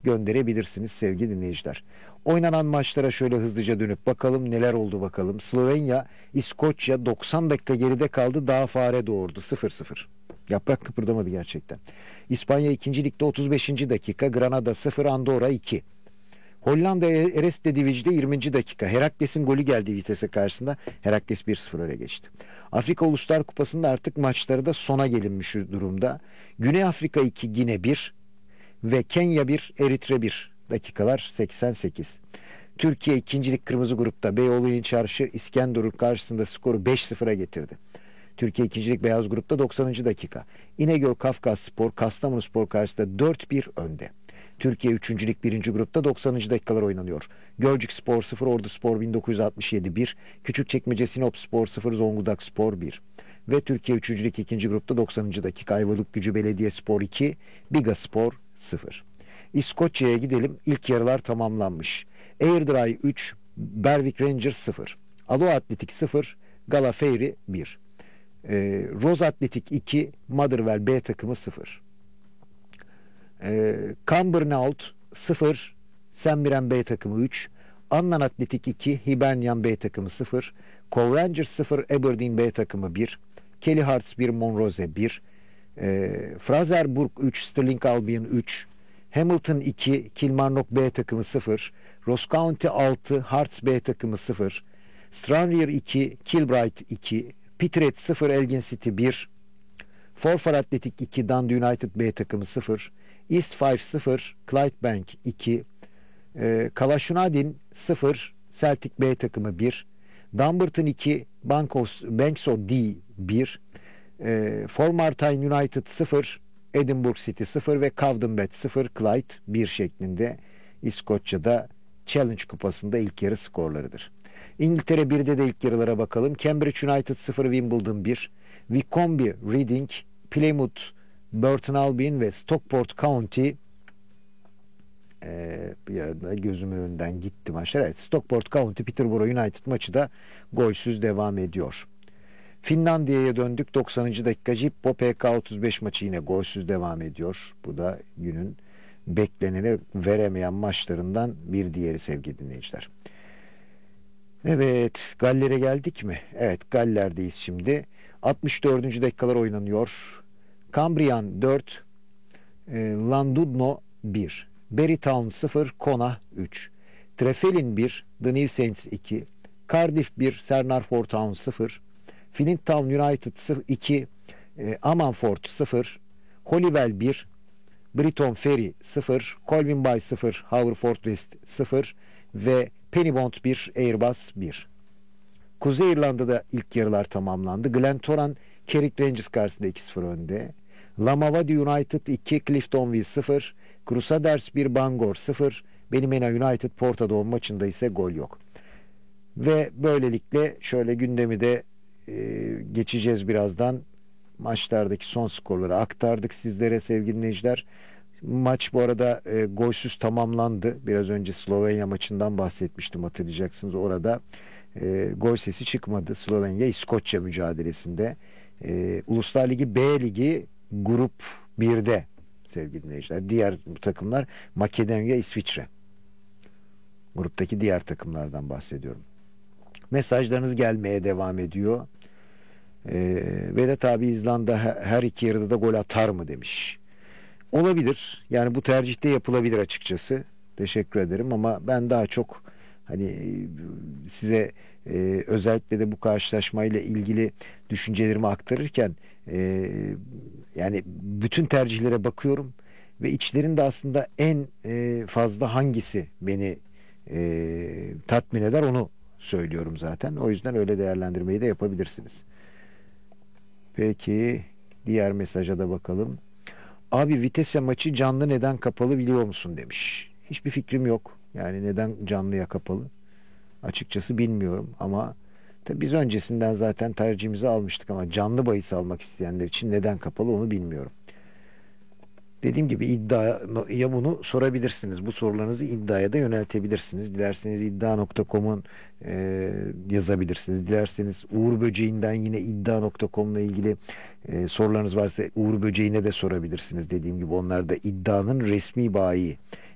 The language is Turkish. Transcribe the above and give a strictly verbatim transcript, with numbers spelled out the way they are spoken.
gönderebilirsiniz sevgili dinleyiciler. Oynanan maçlara şöyle hızlıca dönüp bakalım neler oldu bakalım. Slovenya, İskoçya doksan dakika geride kaldı, daha fare doğurdu, sıfır sıfır. Yaprak kıpırdamadı gerçekten. İspanya ikinci ligde otuz beşinci dakika, Granada sıfır, Andorra iki. Hollanda Eredivisie'de yirminci dakika. Herakles'in golü geldi Vitesse karşısında. Herakles bir sıfır öne geçti. Afrika Uluslar Kupası'nda artık maçları da sona gelinmiş durumda. Güney Afrika iki, Gine bir ve Kenya bir, Eritre bir. Dakikalar seksen sekiz. Türkiye ikincilik kırmızı grupta Beyoğlu Çarşı İskenderun karşısında skoru beş sıfıra getirdi. Türkiye ikincilik beyaz grupta doksanıncı dakika. İnegöl Kafkaspor Kastamonuspor karşısında dört bir önde. Türkiye üçüncülük birinci grupta doksanıncı dakikalar oynanıyor. Gölcük Spor sıfır, Ordu Spor bin dokuz yüz altmış yedi bir, Küçükçekmece Sinop Spor sıfır, Zonguldak Spor bir. Ve Türkiye üçüncülük ikinci grupta doksanıncı dakika Ayvalık Gücü Belediye Spor iki, Biga Spor sıfır. İskoçya'ya gidelim. İlk yarılar tamamlanmış. Airdrie üç, Berwick Rangers sıfır, Alo Atletik sıfır, Gallifrey bir. Ee, Roz Atletik iki, Motherwell B takımı sıfır. Ee, Cumbernauld sıfır, Senmiren B takımı üç, Annan Atletik iki, Hibernian B takımı sıfır, Cove Rangers sıfır, Aberdeen B takımı bir, Kelly Hearts bir, Monrose bir, e, Fraserburg üç, Stirling Albion üç, Hamilton iki, Kilmarnock B takımı sıfır, Ross County altı, Hearts B takımı sıfır, Stranraer iki, Kilbride iki, Peterhead sıfır, Elgin City bir, Forfar Atletik iki, Dundee United B takımı sıfır, East beş sıfır, Clydebank iki, e, Kalaşunadin sıfır, Celtic B takımı bir, Dumbarton iki, Bankos, Bankso D bir, e, Formartine United sıfır, Edinburgh City sıfır ve Cowdenbeath sıfır, Clyde bir şeklinde İskoçya'da Challenge Kupası'nda ilk yarı skorlarıdır. İngiltere birde de ilk yarılara bakalım. Cambridge United sıfır, Wimbledon bir, Wycombe Reading, Plymouth Burton Albion ve Stockport County, ee, bir yerde gözümün önünden gitti maçlar. Evet, Stockport County Peterborough United maçı da golsüz devam ediyor. Finlandiya'ya döndük. doksanıncı dakika Jippo P K otuz beş maçı yine golsüz devam ediyor. Bu da günün bekleneni veremeyen maçlarından bir diğeri sevgili dinleyiciler. Evet, Galler'e geldik mi? Evet, Galler'deyiz şimdi. altmış dördüncü dakikalar oynanıyor. Cambrian dört, e, Landudno bir, Berrytown sıfır, Kona üç, Trefelin bir, The New Saints iki, Cardiff bir, Sernarford Town sıfır, Flint Town United iki, e, Amanford sıfır, Holywell bir, Briton Ferry sıfır, Colvin Bay sıfır, Haverford West sıfır ve Pennybond bir, Airbus bir. Kuzey İrlanda'da ilk yarılar tamamlandı. Glentoran Carrick Rangers karşısında iki sıfır önde. Lamavady United iki, Cliftonville sıfır, Crusaders bir, Bangor sıfır, Ballymena United Portadown maçında ise gol yok. Ve böylelikle şöyle gündemi de e, geçeceğiz birazdan. Maçlardaki son skorları aktardık sizlere sevgili dinleyiciler. Maç bu arada e, golsüz tamamlandı. Biraz önce Slovenya maçından bahsetmiştim, hatırlayacaksınız. Orada e, gol sesi çıkmadı. Slovenya-İskoçya mücadelesinde. E, Uluslar Ligi B Ligi Grup birde sevgili dinleyiciler. Diğer takımlar Makedonya, İsviçre. Gruptaki diğer takımlardan bahsediyorum. Mesajlarınız gelmeye devam ediyor. Ee, Vedat abi, İzlanda her iki yarıda da gol atar mı demiş. Olabilir. Yani bu tercihte yapılabilir açıkçası. Teşekkür ederim ama ben daha çok hani size e, özellikle de bu karşılaşmayla ilgili düşüncelerimi aktarırken e, yani bütün tercihlere bakıyorum ve içlerinde aslında en e, fazla hangisi beni e, tatmin eder onu söylüyorum zaten. O yüzden öyle değerlendirmeyi de yapabilirsiniz. Peki diğer mesaja da bakalım. Abi Vitesse maçı canlı neden kapalı biliyor musun demiş. Hiçbir fikrim yok. Yani neden canlıya kapalı? Açıkçası bilmiyorum ama tabii biz öncesinden zaten tercihimizi almıştık ama canlı bahis almak isteyenler için neden kapalı onu bilmiyorum. Dediğim gibi iddiaya bunu sorabilirsiniz. Bu sorularınızı iddiaya da yöneltebilirsiniz. Dilerseniz iddia nokta com'un e, yazabilirsiniz. Dilerseniz Uğur Böceği'nden yine iddia nokta com'la ilgili e, sorularınız varsa Uğur Böceği'ne de sorabilirsiniz. Dediğim gibi onlar da iddianın resmi bayi.